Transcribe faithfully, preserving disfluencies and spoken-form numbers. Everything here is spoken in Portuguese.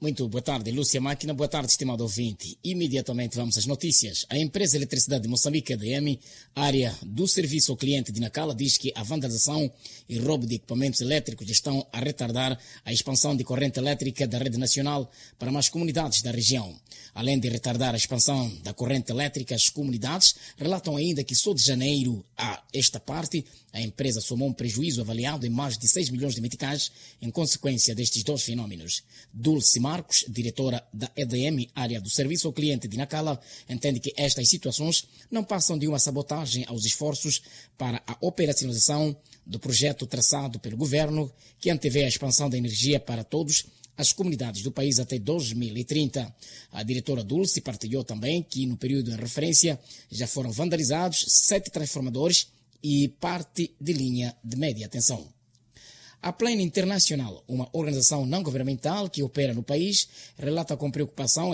Muito boa tarde, Lúcia Máquina. Boa tarde, estimado ouvinte. Imediatamente vamos às notícias. A empresa de Eletricidade de Moçambique, E D M, área do serviço ao cliente de Nacala, diz que a vandalização e roubo de equipamentos elétricos estão a retardar a expansão de corrente elétrica da rede nacional para mais comunidades da região. Além de retardar a expansão da corrente elétrica, as comunidades relatam ainda que só de janeiro a esta parte, a empresa somou um prejuízo avaliado em mais de seis milhões de meticais em consequência destes dois fenômenos. Dulce Marcos, diretora da E D M, área do serviço ao cliente de Nacala, entende que estas situações não passam de uma sabotagem aos esforços para a operacionalização do projeto traçado pelo governo, que antevê a expansão da energia para todos as comunidades do país até dois mil e trinta. A diretora Dulce partilhou também que, no período em referência, já foram vandalizados sete transformadores e parte de linha de média tensão. A Plane International, uma organização não governamental que opera no país, relata com preocupação